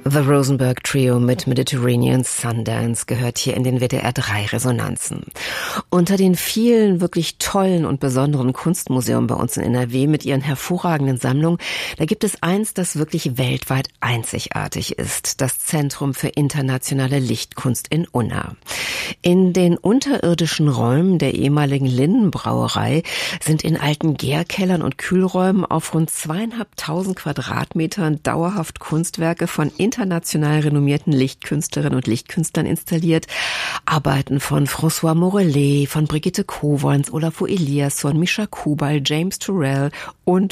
The Rosenberg Trio mit Mediterranean Sundance gehört hier in den WDR 3 Resonanzen. Unter den vielen wirklich tollen und besonderen Kunstmuseen bei uns in NRW mit ihren hervorragenden Sammlungen, da gibt es eins, das wirklich weltweit einzigartig ist. Das Zentrum für internationale Lichtkunst in Unna. In den unterirdischen Räumen der ehemaligen Lindenbrauerei sind in alten Gärkellern und Kühlräumen auf rund 2.500 Quadratmetern dauerhaft Kunstwerke von international renommierten Lichtkünstlerinnen und Lichtkünstlern installiert. Arbeiten von François Morellet, von Brigitte Kowons, Olafur Eliasson, Misha Kubal, James Turrell und.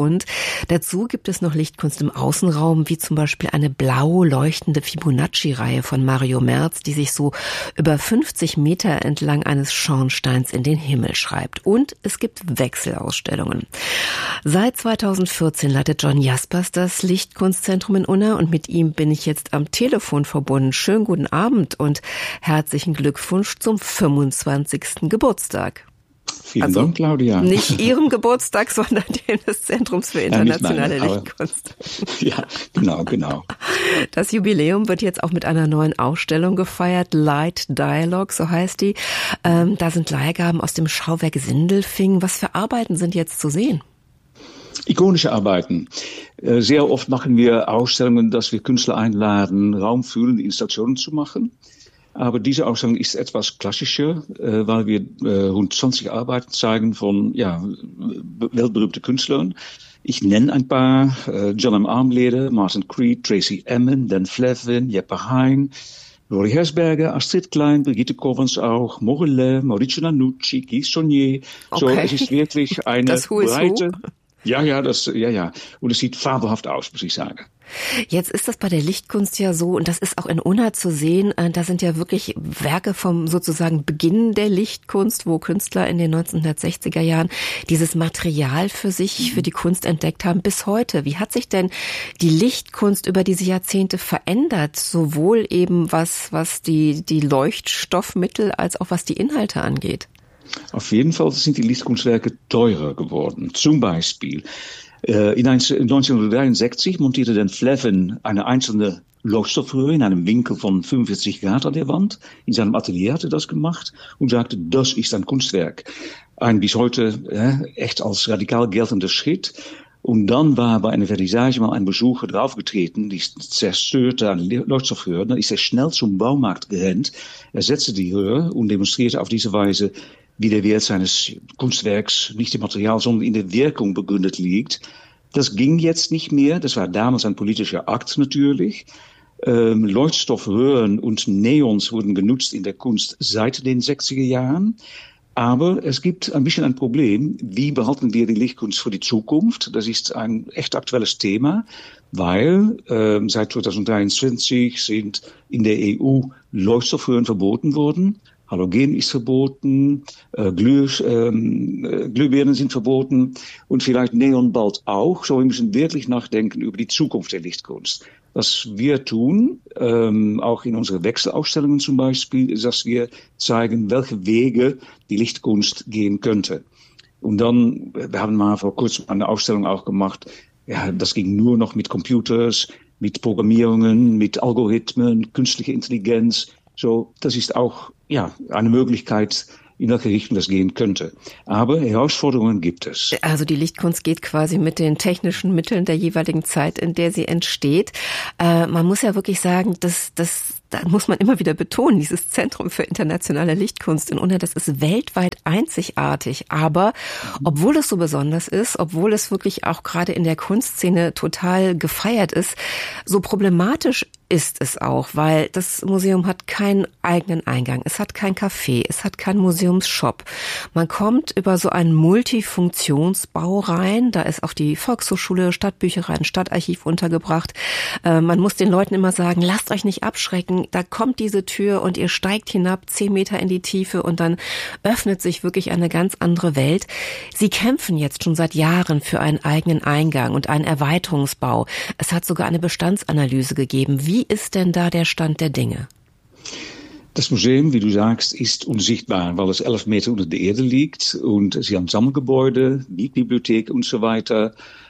Dazu gibt es noch Lichtkunst im Außenraum, wie zum Beispiel eine blau leuchtende Fibonacci-Reihe von Mario Merz, die sich so über 50 Meter entlang eines Schornsteins in den Himmel schreibt. Und es gibt Wechselausstellungen. Seit 2014 leitet John Jaspers das Lichtkunstzentrum in Unna und mit ihm bin ich jetzt am Telefon verbunden. Schönen guten Abend und herzlichen Glückwunsch zum 25. Geburtstag. Vielen Dank, Claudia. Nicht Ihrem Geburtstag, sondern dem des Zentrums für internationale Lichtkunst. Ja, genau. Das Jubiläum wird jetzt auch mit einer neuen Ausstellung gefeiert, Light Dialogue, so heißt die. Da sind Leihgaben aus dem Schauwerk Sindelfingen. Was für Arbeiten sind jetzt zu sehen? Ikonische Arbeiten. Sehr oft machen wir Ausstellungen, dass wir Künstler einladen, raumfüllende Installationen zu machen. Aber diese Ausstellung ist etwas klassischer, weil wir rund 20 Arbeiten zeigen von weltberühmten Künstlern. Ich nenne ein paar: John M. Armleder, Martin Creed, Tracy Emin, Dan Flavin, Jeppe Hein, Rory Hersberger, Astrid Klein, Brigitte Kowons auch, Morellet, Maurizio Nanucci, Guy Saunier. Okay. So, es ist wirklich eine breite... Ja. Und es sieht fabelhaft aus, muss ich sagen. Jetzt ist das bei der Lichtkunst ja so, und das ist auch in Unna zu sehen, da sind ja wirklich Werke vom sozusagen Beginn der Lichtkunst, wo Künstler in den 1960er Jahren dieses Material für sich, für die Kunst entdeckt haben, bis heute. Wie hat sich denn die Lichtkunst über diese Jahrzehnte verändert, sowohl eben was die Leuchtstoffmittel als auch was die Inhalte angeht? Auf jeden Fall sind die Lichtkunstwerke teurer geworden. Zum Beispiel, in 1963 montierte Dan Flavin eine einzelne Leuchtstoffröhre in einem Winkel von 45 Grad an der Wand. In seinem Atelier hat er das gemacht und sagte, das ist ein Kunstwerk. Ein bis heute echt als radikal geltender Schritt. Und dann war bei einer Vernissage mal ein Besucher draufgetreten, die zerstörte eine Leuchtstoffröhre. Dann ist er schnell zum Baumarkt gerannt, ersetzte die Röhre und demonstrierte auf diese Weise, wie der Wert seines Kunstwerks nicht im Material, sondern in der Wirkung begründet liegt. Das ging jetzt nicht mehr. Das war damals ein politischer Akt natürlich. Leuchtstoffröhren und Neons wurden genutzt in der Kunst seit den 60er Jahren. Aber es gibt ein bisschen ein Problem. Wie behalten wir die Lichtkunst für die Zukunft? Das ist ein echt aktuelles Thema, weil seit 2023 sind in der EU Leuchtstoffröhren verboten worden. Halogen ist verboten, Glühbirnen sind verboten und vielleicht Neon bald auch. So, wir müssen wirklich nachdenken über die Zukunft der Lichtkunst. Was wir tun, auch in unseren Wechselausstellungen zum Beispiel, ist, dass wir zeigen, welche Wege die Lichtkunst gehen könnte. Und dann, wir haben mal vor kurzem eine Ausstellung auch gemacht, ja, das ging nur noch mit Computers, mit Programmierungen, mit Algorithmen, künstliche Intelligenz. So, das ist auch eine Möglichkeit, in welche Richtung das gehen könnte. Aber Herausforderungen gibt es. Also die Lichtkunst geht quasi mit den technischen Mitteln der jeweiligen Zeit, in der sie entsteht. Man muss ja wirklich sagen, da muss man immer wieder betonen, dieses Zentrum für internationale Lichtkunst in Unna, das ist weltweit einzigartig. Aber obwohl es so besonders ist, obwohl es wirklich auch gerade in der Kunstszene total gefeiert ist, so problematisch ist es auch, weil das Museum hat keinen eigenen Eingang, es hat kein Café, es hat keinen Museumsshop. Man kommt über so einen Multifunktionsbau rein, da ist auch die Volkshochschule, Stadtbücherei, ein Stadtarchiv untergebracht. Man muss den Leuten immer sagen, lasst euch nicht abschrecken, da kommt diese Tür und ihr steigt hinab 10 Meter in die Tiefe und dann öffnet sich wirklich eine ganz andere Welt. Sie kämpfen jetzt schon seit Jahren für einen eigenen Eingang und einen Erweiterungsbau. Es hat sogar eine Bestandsanalyse gegeben. Wie ist denn da der Stand der Dinge? Das Museum, wie du sagst, ist unsichtbar, weil es 11 Meter unter der Erde liegt und sie haben Sammelgebäude, Mietbibliothek und so weiter.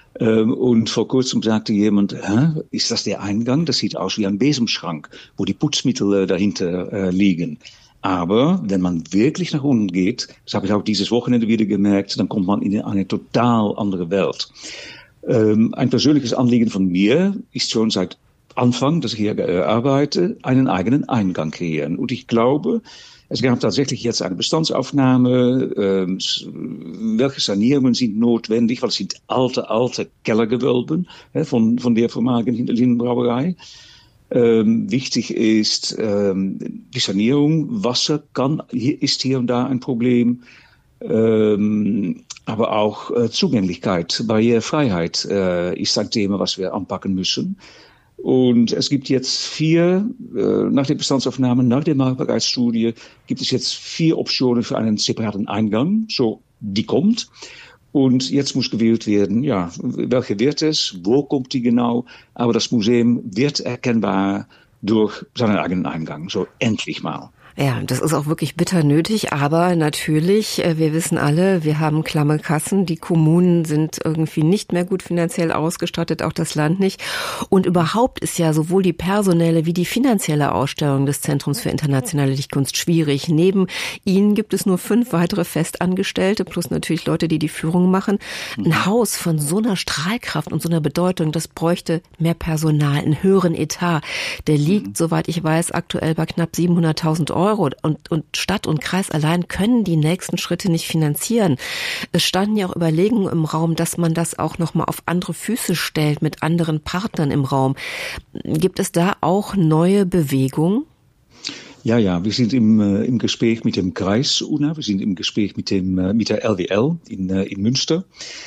Und vor kurzem sagte jemand, ist das der Eingang? Das sieht aus wie ein Besenschrank, wo die Putzmittel dahinter liegen. Aber wenn man wirklich nach unten geht, das habe ich auch dieses Wochenende wieder gemerkt, dann kommt man in eine total andere Welt. Ein persönliches Anliegen von mir ist schon seit Anfang, dass ich hier arbeite, einen eigenen Eingang kreieren. Und ich glaube, es gab tatsächlich jetzt eine Bestandsaufnahme. Welche Sanierungen sind notwendig? Weil es sind alte Kellergewölben von der vormaligen Lindenbrauerei. Wichtig ist die Sanierung. Wasser ist hier und da ein Problem. Aber auch Zugänglichkeit, Barrierefreiheit ist ein Thema, was wir anpacken müssen. Und es gibt jetzt nach der Bestandsaufnahme, nach der Machbarkeitsstudie, gibt es jetzt 4 Optionen für einen separaten Eingang. So, die kommt. Und jetzt muss gewählt werden, ja, welche wird es, wo kommt die genau? Aber das Museum wird erkennbar durch seinen eigenen Eingang. So, endlich mal. Ja, das ist auch wirklich bitter nötig, aber natürlich, wir wissen alle, wir haben klamme Kassen, die Kommunen sind irgendwie nicht mehr gut finanziell ausgestattet, auch das Land nicht. Und überhaupt ist ja sowohl die personelle wie die finanzielle Ausstellung des Zentrums für internationale Lichtkunst schwierig. Neben Ihnen gibt es nur 5 weitere Festangestellte, plus natürlich Leute, die die Führung machen. Ein Haus von so einer Strahlkraft und so einer Bedeutung, das bräuchte mehr Personal, einen höheren Etat. Der liegt, soweit ich weiß, aktuell bei knapp 700.000 Euro. Und Stadt und Kreis allein können die nächsten Schritte nicht finanzieren. Es standen ja auch Überlegungen im Raum, dass man das auch nochmal auf andere Füße stellt mit anderen Partnern im Raum. Gibt es da auch neue Bewegungen? Ja, wir sind im Gespräch mit dem Kreis UNA, wir sind im Gespräch mit der LWL in Münster.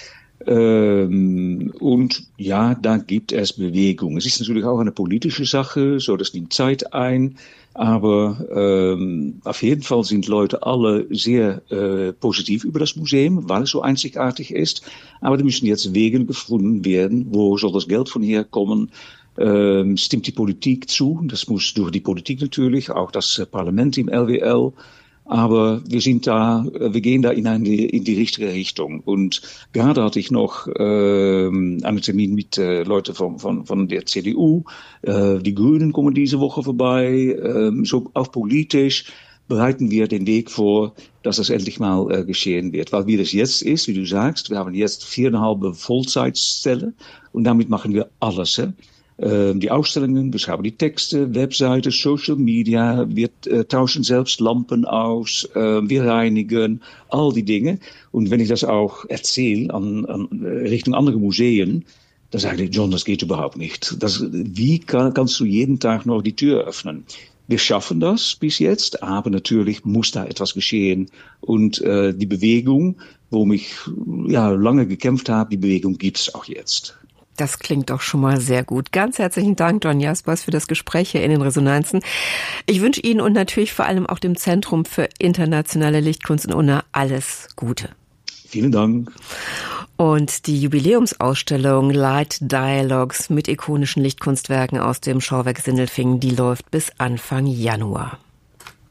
Und ja, da gibt es Bewegung. Es ist natürlich auch eine politische Sache, so das nimmt Zeit ein. Aber auf jeden Fall sind Leute alle sehr positiv über das Museum, weil es so einzigartig ist. Aber da müssen jetzt Wege gefunden werden, wo soll das Geld von herkommen? Stimmt die Politik zu? Das muss durch die Politik natürlich, auch das Parlament im LWL. Aber wir gehen da in die richtige Richtung. Und gerade hatte ich noch einen Termin mit Leuten von der CDU. Die Grünen kommen diese Woche vorbei. So auch politisch bereiten wir den Weg vor, dass das endlich mal geschehen wird. Weil wie das jetzt ist, wie du sagst, wir haben jetzt 4,5 Vollzeitstellen und damit machen wir alles. Die Ausstellungen, wir schreiben die Texte, Webseite, Social Media, wir tauschen selbst Lampen aus, wir reinigen, all die Dinge. Und wenn ich das auch erzähle Richtung andere Museen, dann sage ich, John, das geht überhaupt nicht. Wie kannst du jeden Tag noch die Tür öffnen? Wir schaffen das bis jetzt, aber natürlich muss da etwas geschehen. Und die Bewegung, wo ich lange gekämpft habe, die Bewegung gibt es auch jetzt. Das klingt doch schon mal sehr gut. Ganz herzlichen Dank, John Jaspers, für das Gespräch hier in den Resonanzen. Ich wünsche Ihnen und natürlich vor allem auch dem Zentrum für internationale Lichtkunst in Unna alles Gute. Vielen Dank. Und die Jubiläumsausstellung Light Dialogues mit ikonischen Lichtkunstwerken aus dem Schauwerk Sindelfingen, die läuft bis Anfang Januar.